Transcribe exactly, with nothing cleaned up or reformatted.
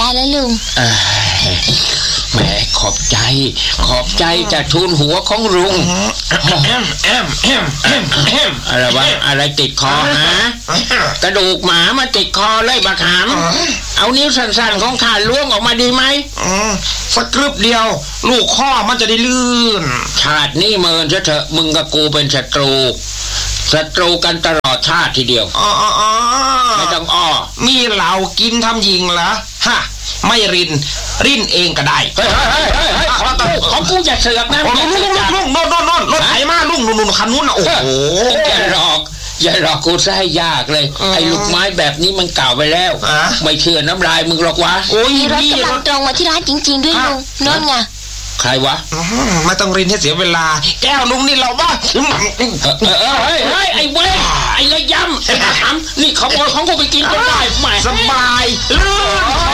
แล้วลุงแหมขอบใจขอบใจจากทูลหัวของลุงแอมแอมแอมแอมแอมอะไรวะอะไรติดคอฮะกระดูกหมามาติดคอเลยบักหามเอานิ้วสั้นๆของข้าล้วงออกมาดีไหมสักกรึบเดียวลูกข้อมันจะได้ลื่นชาตินี้เมินเถอะมึงกับกูเป็นศัตรูศัตรูกันตลอดชาติทีเดียวอ๋อไม่ต้องอ้อมีเหล่ากินทำยิงเหรอฮะไม่รินรินเองก็ได้เฮ้ยเฮ้ยเฮ้ยเฮ้ยของกูของกูอย่าเสือกนะลุงลุงลุงลุงโน่นโน่นโน่นรถไถมาลุงลุงลุงคันนู้นนะโอ้โหอย่าหลอกอย่าหลอกกูซะให้ยากเลยไอ้ลูกไม้แบบนี้มันเก่าไปแล้วไม่เชื่อน้ำลายมึงหรอกวะโอ้ยรถกำลังตรงมาที่ร้านจริงๆด้วยลุงโน่นไงใครวะไม่ต้องรินให้เสียเวลาแก้วลุงนี่เราบ้าเออเฮ้ยเฮ้ยไอ้เว้ยไอ้ระยำไอ้ขำนี่ขโมยของกูไปกินก็ได้แหมสบายลื่น